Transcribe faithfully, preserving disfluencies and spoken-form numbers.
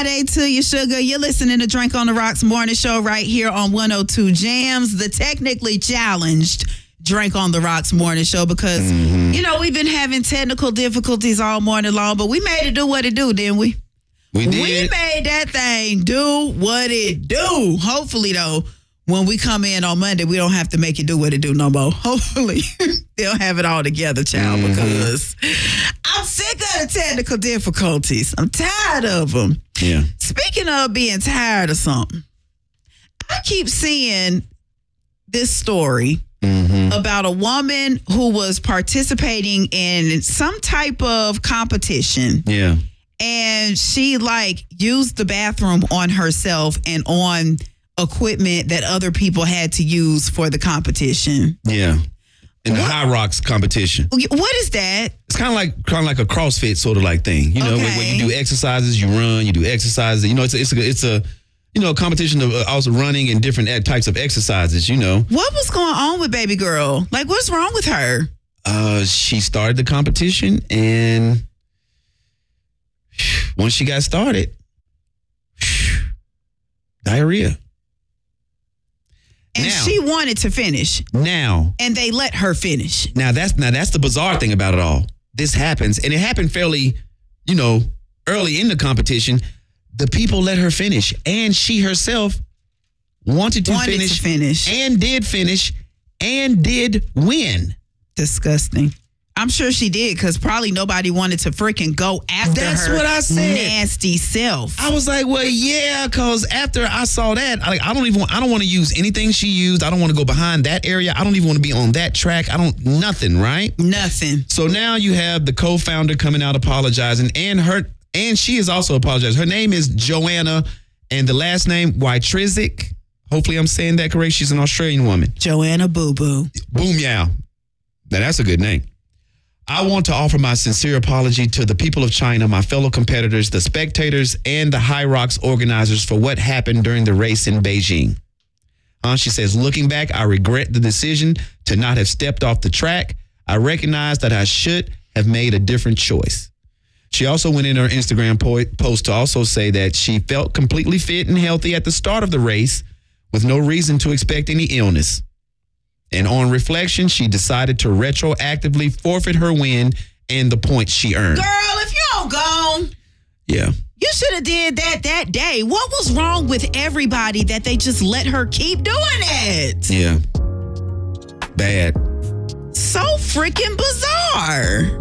Friday to you, sugar. You're listening to Drink on the Rocks morning show right here on one oh two Jams, the technically challenged Drink on the Rocks morning show, because, mm-hmm. you know, we've been having technical difficulties all morning long, but we made it do what it do, didn't we? We did. We made that thing do what it do. Hopefully, though, when we come in on Monday, we don't have to make it do what it do no more. Hopefully, they'll have it all together, child, mm-hmm. because I'm sick of the technical difficulties. I'm tired of them. Yeah. Speaking of being tired of something, I keep seeing this story mm-hmm. about a woman who was participating in some type of competition. Yeah. And she, like, used the bathroom on herself and on equipment that other people had to use for the competition. Yeah. In the what? High Rocks competition. What is that? It's kind of like kind of like a CrossFit sort of like thing. You know, okay. where, where you do exercises, you run, you do exercises. You know, it's a, it's a, it's a you know, a competition of also running and different types of exercises, you know. What was going on with baby girl? Like, what's wrong with her? Uh, she started the competition, and once she got started, diarrhea. And now, she wanted to finish. Now. And they let her finish. Now that's now that's the bizarre thing about it all. This happens, and it happened fairly, you know, early in the competition. The people let her finish, and she herself wanted to wanted finish, to finish, and did finish, and did win. Disgusting. I'm sure she did, because probably nobody wanted to freaking go after That's her what I said. nasty self. I was like, well, yeah, because after I saw that, I, like, I don't even want, I don't want to use anything she used. I don't want to go behind that area. I don't even want to be on that track. I don't, nothing, right? Nothing. So now you have the co-founder coming out apologizing, and her, and she is also apologizing. Her name is Joanna, and the last name, Wytrizik. Hopefully I'm saying that correct. She's an Australian woman. Joanna Boo Boo. Boom, yeah. Now that's a good name. I want to offer my sincere apology to the people of China, my fellow competitors, the spectators, and the High Rocks organizers for what happened during the race in Beijing. Uh, she says, looking back, I regret the decision to not have stepped off the track. I recognize that I should have made a different choice. She also went in her Instagram po- post to also say that she felt completely fit and healthy at the start of the race with no reason to expect any illness. And on reflection, she decided to retroactively forfeit her win and the points she earned. Girl, if you don't go, yeah, you should have did that that day. What was wrong with everybody that they just let her keep doing it? Yeah. Bad. So freaking bizarre.